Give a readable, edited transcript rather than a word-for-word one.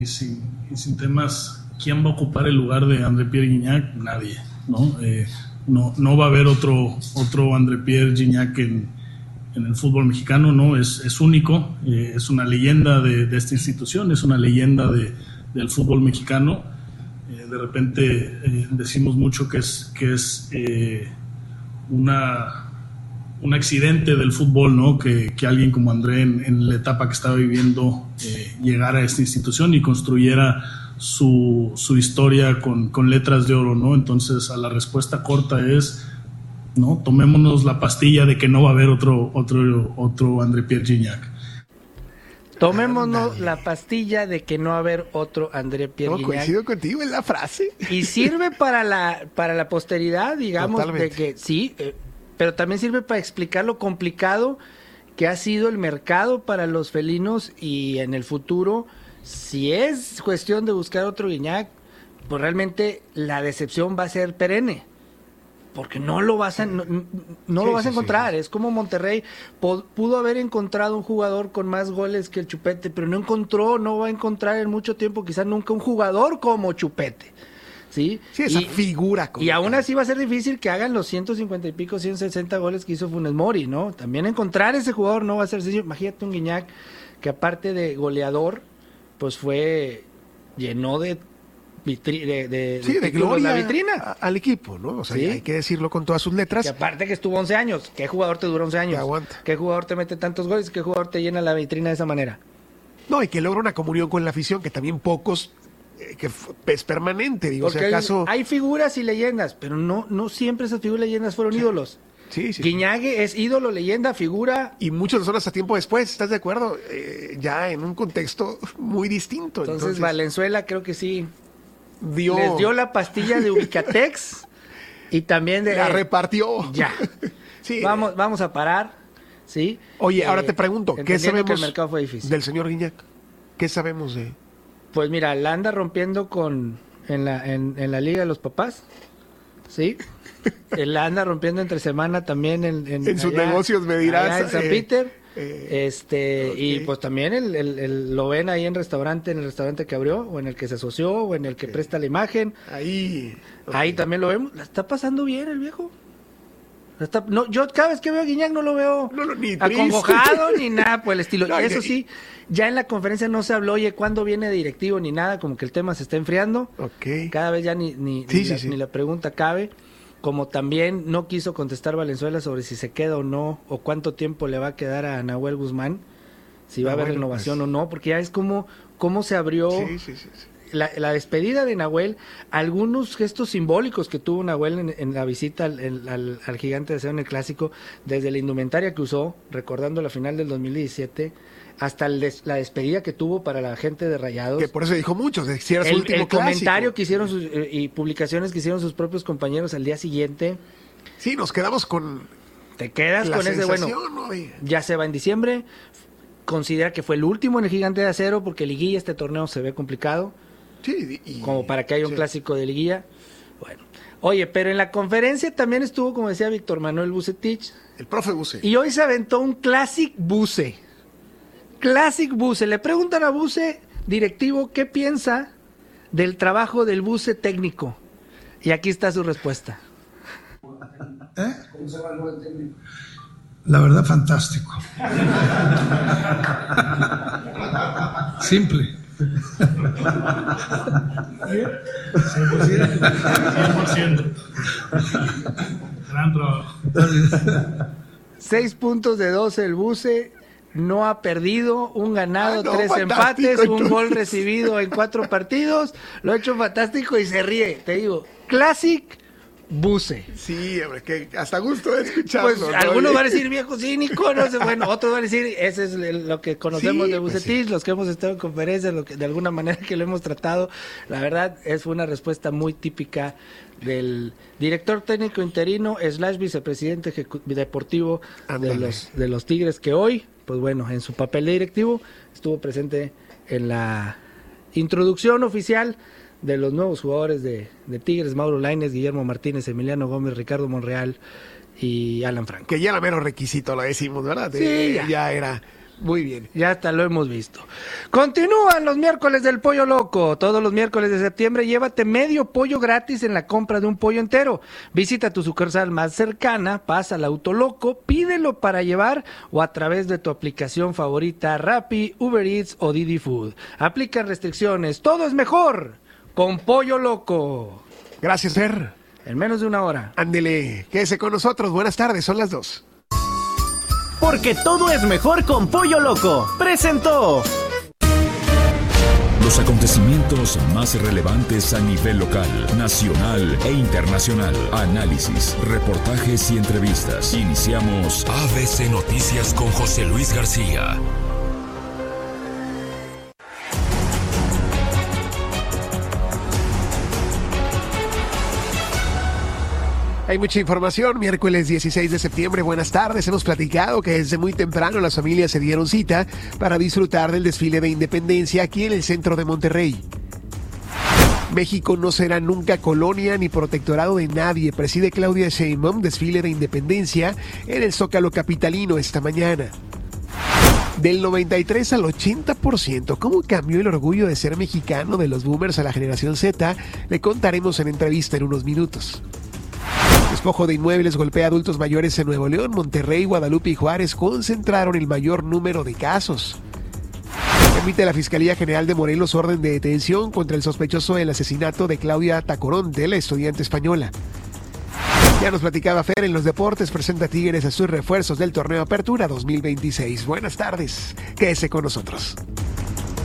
sin temas, ¿quién va a ocupar el lugar de André-Pierre Gignac? Nadie, ¿no? No va a haber otro André-Pierre Gignac en el fútbol mexicano, ¿no? Es único, es una leyenda de esta institución, es una leyenda del fútbol mexicano. De repente decimos mucho que es un accidente del fútbol, ¿no? Que alguien como André en la etapa que estaba viviendo llegara a esta institución y construyera su historia con letras de oro, ¿no? Entonces, a la respuesta corta es, ¿no? Tomémonos la pastilla de que no va a haber otro André-Pierre Gignac. Tomémonos la pastilla de que no va a haber otro André-Pierre Gignac. Coincido contigo en la frase. Y sirve para la posteridad, digamos, totalmente. De que sí, pero también sirve para explicar lo complicado que ha sido el mercado para los felinos y en el futuro, si es cuestión de buscar otro Gignac, pues realmente la decepción va a ser perenne. Porque no lo vas a encontrar. Es como Monterrey pudo haber encontrado un jugador con más goles que el Chupete, pero no va a encontrar en mucho tiempo, quizás nunca, un jugador como Chupete. Sí, esa figura. Y aún así va a ser difícil que hagan los 150 y pico, 160 goles que hizo Funes Mori, ¿no? También encontrar ese jugador no va a ser sencillo. Imagínate un Gignac que aparte de goleador, pues llenó de gloria la vitrina al equipo, ¿no? O sea, ¿sí? Hay que decirlo con todas sus letras. Y aparte que estuvo 11 años, ¿qué jugador te dura 11 años? Que aguanta. ¿Qué jugador te mete tantos goles? ¿Qué jugador te llena la vitrina de esa manera? No, y que logra una comunión con la afición que también pocos, que es permanente, digo. Porque si acaso hay figuras y leyendas, pero no siempre esas figuras y leyendas fueron ídolos. Sí. Gignac es ídolo, leyenda, figura. Y muchas personas a tiempo después, ¿estás de acuerdo? Ya en un contexto muy distinto. Entonces Valenzuela creo que sí les dio la pastilla de Ubicatex y también la repartió. Ya. Sí. Vamos a parar, ¿sí? Oye, ahora te pregunto, ¿qué sabemos que el mercado fue difícil. del señor Gignac? ¿Qué sabemos de...? Pues mira, la anda rompiendo en la Liga de los Papás, ¿sí? La anda rompiendo entre semana también en sus negocios, me dirás. En San Peter. Okay. Y pues también lo ven ahí en el restaurante que abrió, o en el que se asoció, o en el que presta la imagen. Ahí también lo vemos. La está pasando bien el viejo. Yo cada vez que veo a Gignac no lo veo ni acongojado ni nada por el estilo. Eso sí, ya en la conferencia no se habló, oye, ¿cuándo viene de directivo ni nada? Como que el tema se está enfriando. Okay. Cada vez ya ni la pregunta cabe. Como también no quiso contestar Valenzuela sobre si se queda o no, o cuánto tiempo le va a quedar a Nahuel Guzmán, si va a haber renovación o no, porque ya es como se abrió la despedida de Nahuel, algunos gestos simbólicos que tuvo Nahuel en la visita al Gigante de Acero en el Clásico, desde la indumentaria que usó, recordando la final del 2017, hasta la despedida que tuvo para la gente de Rayados. Que por eso dijo mucho, si era su último clásico. El comentario que hicieron y publicaciones que hicieron sus propios compañeros al día siguiente. Sí, nos quedamos con... Te quedas con ese, bueno, ya se va en diciembre, considera que fue el último en el Gigante de Acero, porque liguilla este torneo se ve complicado. Sí. Como para que haya un clásico de liguilla. Bueno. Oye, pero en la conferencia también estuvo, como decía Víctor Manuel Bucetich. El profe Buce. Y hoy se aventó un Classic Buce. Classic Buce. Le preguntan a Buce, directivo, ¿qué piensa del trabajo del Buce técnico? Y aquí está su respuesta. ¿Cómo se evaluó el técnico? La verdad, fantástico. Simple. 100%. Gran trabajo. 6 puntos de 12 el Buce. No ha perdido, un ganado, 3 empates, un gol recibido en 4 partidos. Lo ha hecho fantástico y se ríe. Te digo, Classic Buce. Sí, hombre, que hasta gusto de escucharlo. Pues algunos van a decir viejo cínico, no sé, bueno, otros van a decir, ese es lo que conocemos de Bucetich, los que hemos estado en conferencias, de alguna manera que lo hemos tratado. La verdad, es una respuesta muy típica del director técnico interino / vicepresidente deportivo de los Tigres, que hoy, pues bueno, en su papel de directivo, estuvo presente en la introducción oficial de los nuevos jugadores de Tigres: Mauro Lainez, Guillermo Martínez, Emiliano Gómez, Ricardo Monreal y Alan Franco. Que ya era mero requisito, lo decimos, ¿verdad? Sí, ya era Muy bien. Ya hasta lo hemos visto. Continúan los miércoles del Pollo Loco. Todos los miércoles de septiembre llévate medio pollo gratis en la compra de un pollo entero. Visita tu sucursal más cercana, pasa al Autoloco, pídelo para llevar o a través de tu aplicación favorita Rappi, Uber Eats o Didi Food. Aplican restricciones. Todo es mejor con Pollo Loco. Gracias, Fer. En menos de una hora. Ándele, quédese con nosotros. Buenas tardes, son las 2. Porque todo es mejor con Pollo Loco. Presentó los acontecimientos más relevantes a nivel local, nacional e internacional. Análisis, reportajes y entrevistas. Iniciamos ABC Noticias con José Luis García. Hay mucha información, miércoles 16 de septiembre, buenas tardes. Hemos platicado que desde muy temprano las familias se dieron cita para disfrutar del desfile de independencia aquí en el centro de Monterrey. México no será nunca colonia ni protectorado de nadie, preside Claudia Sheinbaum, desfile de independencia en el Zócalo capitalino esta mañana. Del 93 al 80%, ¿cómo cambió el orgullo de ser mexicano de los boomers a la generación Z? Le contaremos en entrevista en unos minutos. Despojo de inmuebles golpea a adultos mayores en Nuevo León. Monterrey, Guadalupe y Juárez concentraron el mayor número de casos. Emite la Fiscalía General de Morelos orden de detención contra el sospechoso del asesinato de Claudia Tacoronte, la estudiante española. Ya nos platicaba Fer, en los deportes presenta Tigres a sus refuerzos del torneo Apertura 2026. Buenas tardes, quédese con nosotros.